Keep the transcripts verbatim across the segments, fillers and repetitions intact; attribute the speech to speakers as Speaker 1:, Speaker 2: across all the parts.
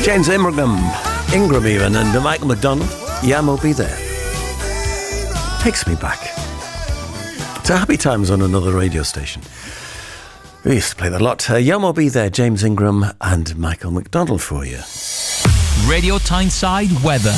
Speaker 1: James Ingram, Ingram even, and Michael McDonald, Yam Will Be There. Takes me back to happy times on another radio station. We used to play that a lot. Uh, Yam Will Be There, James Ingram and Michael McDonald for you.
Speaker 2: Radio Tyneside weather.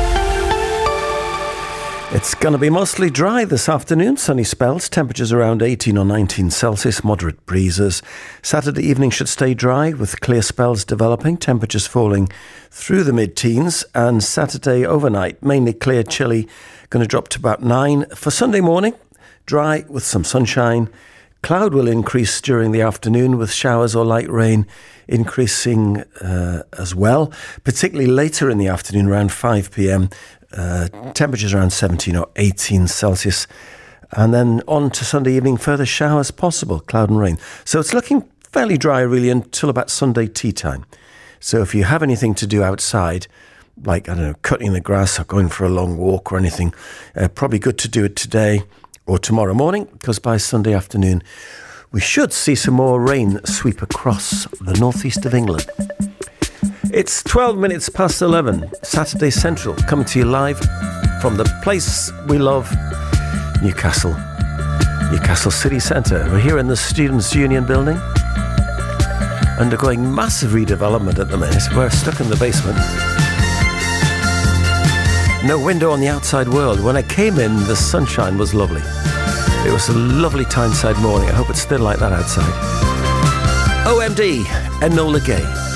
Speaker 1: It's going to be mostly dry this afternoon, sunny spells, temperatures around eighteen or nineteen Celsius, moderate breezes. Saturday evening should stay dry with clear spells developing, temperatures falling through the mid-teens, and Saturday overnight, mainly clear, chilly, going to drop to about nine. For Sunday morning, dry with some sunshine. Cloud will increase during the afternoon with showers or light rain increasing uh, as well, particularly later in the afternoon around five p.m. Uh, temperatures around seventeen or eighteen Celsius. And then on to Sunday evening, further showers possible, cloud and rain. So it's looking fairly dry really until about Sunday tea time. So if you have anything to do outside, like, I don't know, cutting the grass or going for a long walk or anything, uh, probably good to do it today or tomorrow morning, because by Sunday afternoon we should see some more rain sweep across the northeast of England. It's twelve minutes past eleven, Saturday Central, coming to you live from the place we love, Newcastle, Newcastle City Centre. We're here in the Students' Union building, undergoing massive redevelopment at the minute. We're stuck in the basement. No window on the outside world. When I came in, the sunshine was lovely. It was a lovely Tyneside morning. I hope it's still like that outside. O M D, Enola Gay.